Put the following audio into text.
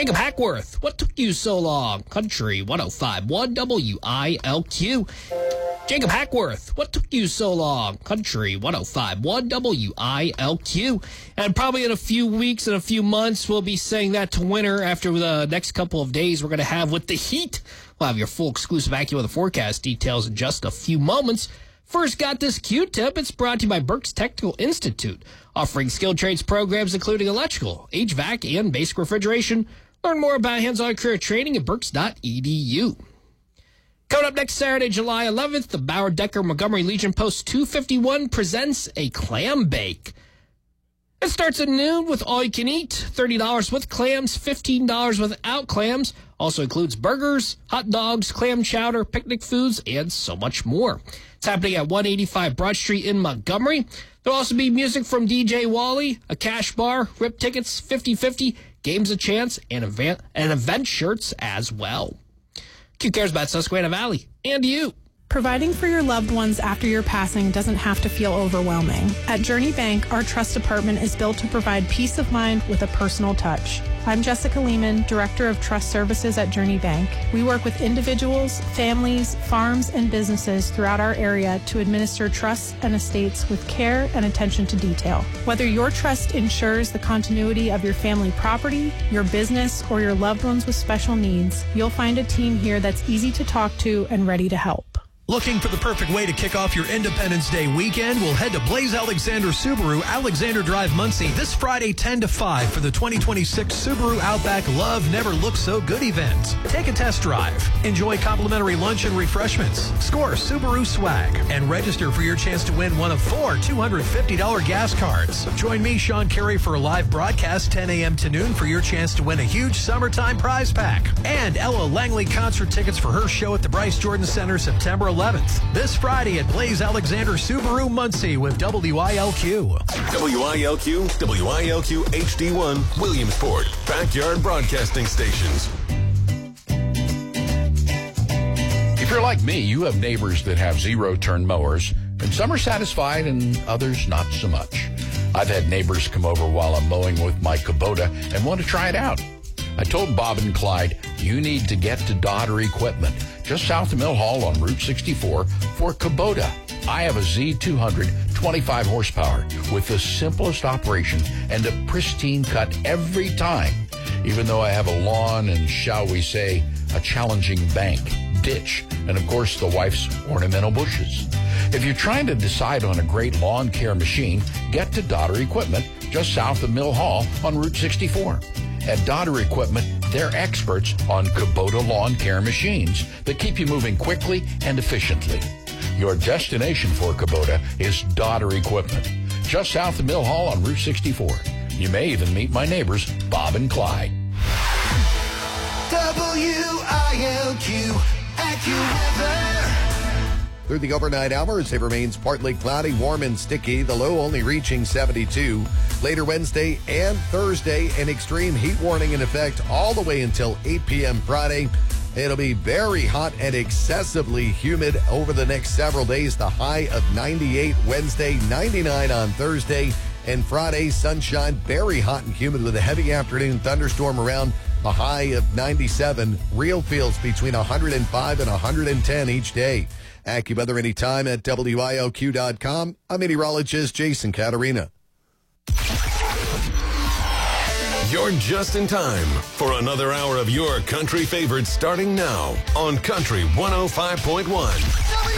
Jacob Hackworth, what took you so long? Country 105.1 WILQ. Jacob Hackworth, what took you so long? Country 105.1 WILQ. And probably in a few weeks and a few months, we'll be saying that to winter after the next couple of days we're going to have with the heat. We'll have your full exclusive AccuWeather forecast details in just a few moments. First, got this Q-tip. It's brought to you by Berks Technical Institute, offering skilled trades programs including electrical, HVAC, and basic refrigeration. Learn more about hands-on career training at berks.edu. Coming up next Saturday, July 11th, the Bauer Decker Montgomery Legion Post 251 presents a clam bake. It starts at noon with all you can eat, $30 with clams, $15 without clams. Also includes burgers, hot dogs, clam chowder, picnic foods, and so much more. It's happening at 185 Broad Street in Montgomery. There'll also be music from DJ Wally, a cash bar, rip tickets, 50-50, games of chance, and event shirts as well. Q cares about Susquehanna Valley and you. Providing for your loved ones after your passing doesn't have to feel overwhelming. At Journey Bank, our trust department is built to provide peace of mind with a personal touch. I'm Jessica Lehman, Director of Trust Services at Journey Bank. We work with individuals, families, farms, and businesses throughout our area to administer trusts and estates with care and attention to detail. Whether your trust ensures the continuity of your family property, your business, or your loved ones with special needs, you'll find a team here that's easy to talk to and ready to help. Looking for the perfect way to kick off your Independence Day weekend? We'll head to Blaze Alexander Subaru, Alexander Drive, Muncie, this Friday 10 to 5 for the 2026 Subaru Outback Love Never Looked So Good event. Take a test drive, enjoy complimentary lunch and refreshments, score Subaru swag, and register for your chance to win one of 4 $250 gas cards. Join me, Sean Carey, for a live broadcast 10 a.m. to noon for your chance to win a huge summertime prize pack. And Ella Langley concert tickets for her show at the Bryce Jordan Center September 11th. This Friday at Blaze Alexander Subaru, Muncie with WILQ. WILQ, WILQ HD1, Williamsport, Backyard Broadcasting Stations. If you're like me, you have neighbors that have zero-turn mowers, and some are satisfied and others not so much. I've had neighbors come over while I'm mowing with my Kubota and want to try it out. I told Bob and Clyde, you need to get to Dodder Equipment, just south of Mill Hall on Route 64 for Kubota. I have a Z200 25 horsepower with the simplest operation and a pristine cut every time, even though I have a lawn and, shall we say, a challenging bank, ditch, and of course the wife's ornamental bushes. If you're trying to decide on a great lawn care machine, get to Dodder Equipment, just south of Mill Hall on Route 64. At Dodder Equipment, they're experts on Kubota lawn care machines that keep you moving quickly and efficiently. Your destination for Kubota is Dodder Equipment, just south of Mill Hall on Route 64. You may even meet my neighbors, Bob and Clyde. WILQ AccuWeather. Through the overnight hours, it remains partly cloudy, warm, and sticky, the low only reaching 72. Later Wednesday and Thursday, an extreme heat warning in effect all the way until 8 p.m. Friday. It'll be very hot and excessively humid over the next several days. The high of 98 Wednesday, 99 on Thursday, and Friday, sunshine, very hot and humid with a heavy afternoon thunderstorm around. The high of 97. Real feels between 105 and 110 each day. AccuWeather anytime at WILQ.com. I'm meteorologist Jason Caterina. You're just in time for another hour of your country favorites starting now on Country 105.1.